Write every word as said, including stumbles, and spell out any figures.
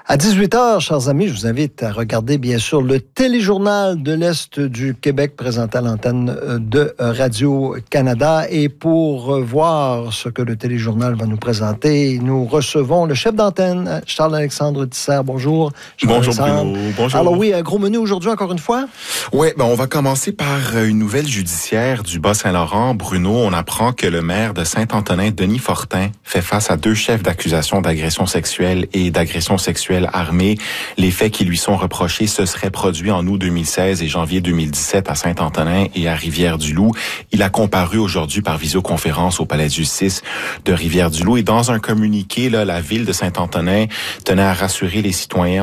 À dix-huit heures, chers amis, je vous invite à regarder, bien sûr, le téléjournal de l'Est du Québec présenté à l'antenne de Radio-Canada. Et pour voir ce que le téléjournal va nous présenter, nous recevons le chef d'antenne, Charles-Alexandre Tisser. Bonjour. Bonjour Bruno. Bonjour. Alors oui, un gros menu aujourd'hui, encore une fois? Oui, ben on va commencer par une nouvelle judiciaire du Bas-Saint-Laurent. Bruno, on apprend que le maire de Saint-Antonin, Denis Fortin, fait face à deux chefs d'accusation d'agression sexuelle et d'agression sexuelle armée. Les faits qui lui sont reprochés se seraient produits en août deux mille seize et janvier deux mille dix-sept à Saint-Antonin et à Rivière-du-Loup. Il a comparu aujourd'hui par visioconférence au palais de justice de Rivière-du-Loup. Et dans un communiqué, là, la ville de Saint-Antonin tenait à rassurer les citoyens